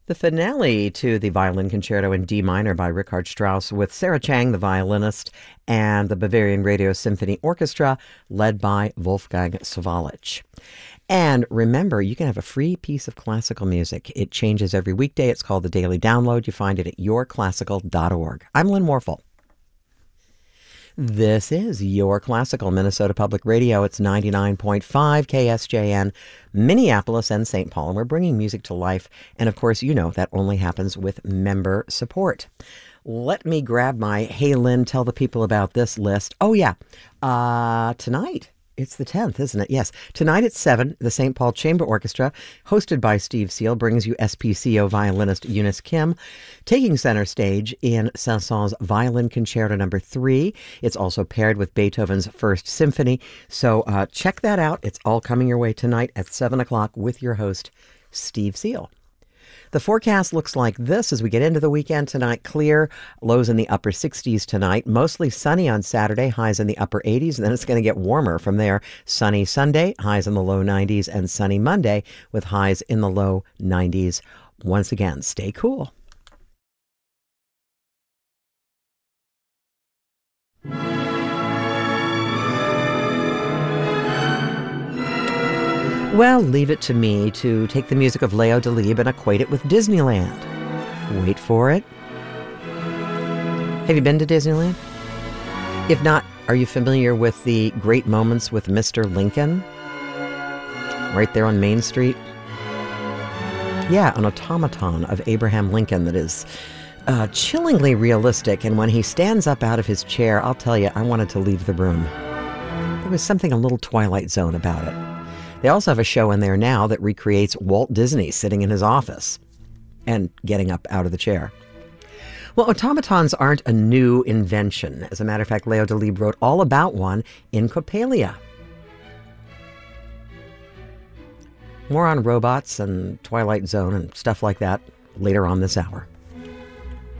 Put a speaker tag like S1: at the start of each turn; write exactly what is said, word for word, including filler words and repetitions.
S1: The finale to the Violin Concerto in D minor by Richard Strauss, with Sarah Chang, the violinist, and the Bavarian Radio Symphony Orchestra, led by Wolfgang Sawallisch. And remember, you can have a free piece of classical music. It changes every weekday. It's called the Daily Download. You find it at your classical dot org. I'm Lynn Warfel. This is Your Classical, Minnesota Public Radio. It's ninety-nine point five K S J N, Minneapolis and Saint Paul, and we're bringing music to life. And of course, you know that only happens with member support. Let me grab my Hey Lynn, tell the people about this list. Oh yeah, uh, tonight. It's the tenth, isn't it? Yes. Tonight at seven, the Saint Paul Chamber Orchestra, hosted by Steve Seal, brings you S P C O violinist Eunice Kim, taking center stage in Saint-Saëns Violin Concerto number three. It's also paired with Beethoven's First Symphony. So uh, check that out. It's all coming your way tonight at seven o'clock with your host, Steve Seal. The forecast looks like this as we get into the weekend tonight. Clear, lows in the upper sixties tonight. Mostly sunny on Saturday, highs in the upper eighties. And then it's going to get warmer from there. Sunny Sunday, highs in the low nineties. And sunny Monday with highs in the low nineties. Once again, stay cool. Well, leave it to me to take the music of Leo Delibes and equate it with Disneyland. Wait for it. Have you been to Disneyland? If not, are you familiar with the great moments with Mister Lincoln? Right there on Main Street? Yeah, an automaton of Abraham Lincoln that is uh, chillingly realistic. And when he stands up out of his chair, I'll tell you, I wanted to leave the room. There was something a little Twilight Zone about it. They also have a show in there now that recreates Walt Disney sitting in his office and getting up out of the chair. Well, automatons aren't a new invention. As a matter of fact, Leo Delibes wrote all about one in Coppelia. More on robots and Twilight Zone and stuff like that later on this hour.